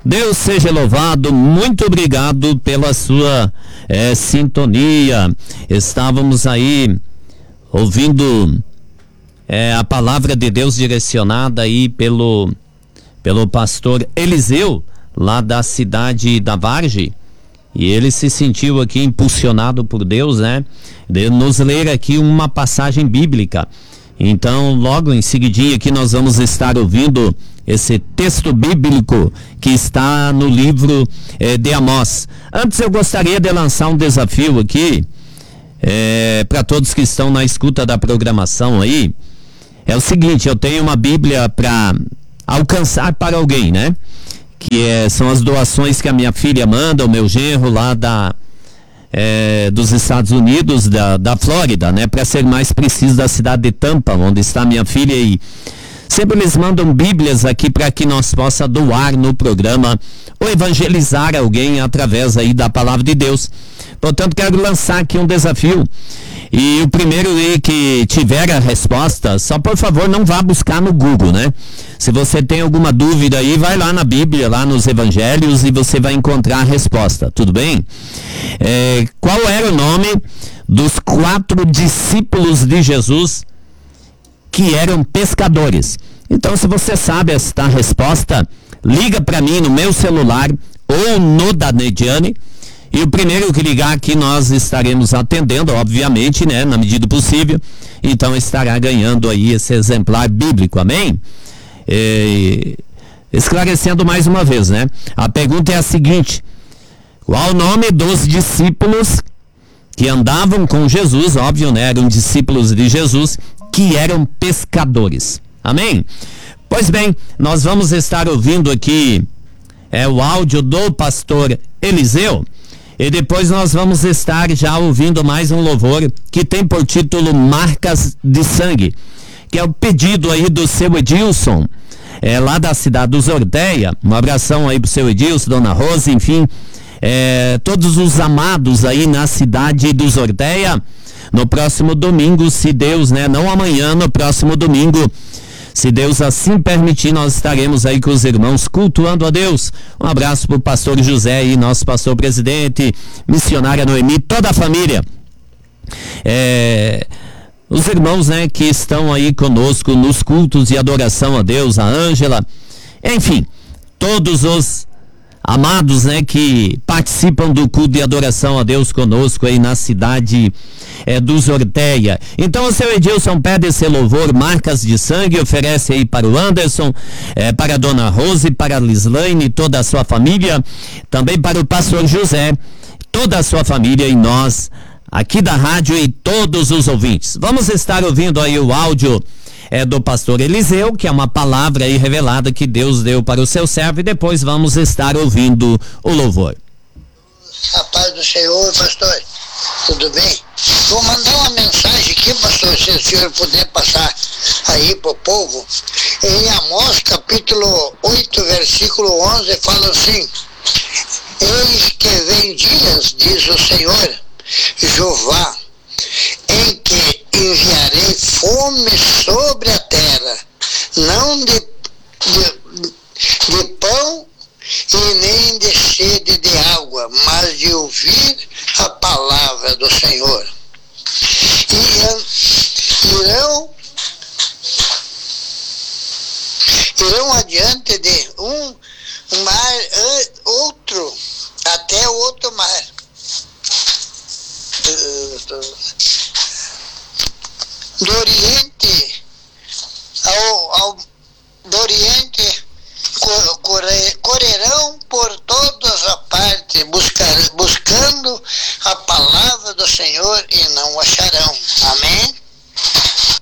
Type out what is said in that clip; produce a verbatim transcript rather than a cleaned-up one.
Deus seja louvado, muito obrigado pela sua é, sintonia. Estávamos aí ouvindo é, a palavra de Deus direcionada aí pelo, pelo pastor Eliseu, lá da cidade da Vargem, e ele se sentiu aqui impulsionado por Deus, né? De nos ler aqui uma passagem bíblica. Então, logo em seguidinho aqui nós vamos estar ouvindo esse texto bíblico que está no livro eh, de Amós. Antes eu gostaria de lançar um desafio aqui eh, para todos que estão na escuta da programação aí. É o seguinte, eu tenho uma Bíblia para alcançar para alguém, né? Que é, são as doações que a minha filha manda, o meu genro lá da É, dos Estados Unidos, da, da Flórida, né? Para ser mais preciso, da cidade de Tampa, onde está minha filha, e sempre eles mandam Bíblias aqui para que nós possa doar no programa ou evangelizar alguém através aí da palavra de Deus. Portanto, quero lançar aqui um desafio. E o primeiro aí que tiver a resposta, só por favor não vá buscar no Google, né? Se você tem alguma dúvida aí, vai lá na Bíblia, lá nos Evangelhos, e você vai encontrar a resposta, tudo bem? É, qual era o nome dos quatro discípulos de Jesus que eram pescadores? Então, se você sabe esta resposta, liga para mim no meu celular ou no da Nediane. E o primeiro que ligar aqui nós estaremos atendendo, obviamente, né, na medida do possível. Então estará ganhando aí esse exemplar bíblico, amém? E, esclarecendo mais uma vez, né? A pergunta é a seguinte: qual o nome dos discípulos que andavam com Jesus, óbvio, né? Eram discípulos de Jesus, que eram pescadores, amém? Pois bem, nós vamos estar ouvindo aqui é, o áudio do pastor Eliseu. E depois nós vamos estar já ouvindo mais um louvor que tem por título Marcas de Sangue, que é o pedido aí do seu Edilson, é, lá da cidade do Zordeia. Um abração aí pro seu Edilson, dona Rose, enfim, é, todos os amados aí na cidade do Zordeia. No próximo domingo, se Deus, né, não amanhã, no próximo domingo, se Deus assim permitir, nós estaremos aí com os irmãos cultuando a Deus. Um abraço pro pastor José aí, nosso pastor presidente, missionária Noemi, toda a família. É, os irmãos, né, que estão aí conosco nos cultos de adoração a Deus, a Ângela, enfim, todos os amados, né, que participam do culto de adoração a Deus conosco aí na cidade é, do Zordeia. Então o seu Edilson pede esse louvor, Marcas de Sangue, oferece aí para o Anderson, é, para a dona Rose, para a Lislaine, toda a sua família, também para o pastor José, toda a sua família e nós aqui da rádio e todos os ouvintes. Vamos estar ouvindo aí o áudio é do pastor Eliseu, que é uma palavra aí revelada que Deus deu para o seu servo, e depois vamos estar ouvindo o louvor. A paz do Senhor, pastor, tudo bem? Vou mandar uma mensagem aqui, pastor, se o senhor puder passar aí pro povo. Em Amós, capítulo oito, versículo onze, fala assim: eis que vem dias, diz o Senhor, Jeová, em que enviarei fome sobre a terra, não de, de, de pão e nem de sede de água, mas de ouvir a palavra do Senhor. E irão, irão adiante de um mar, outro, até outro mar. Do Oriente ao, ao do Oriente corre, correrão por todas as partes buscar, buscando a palavra do Senhor e não acharão.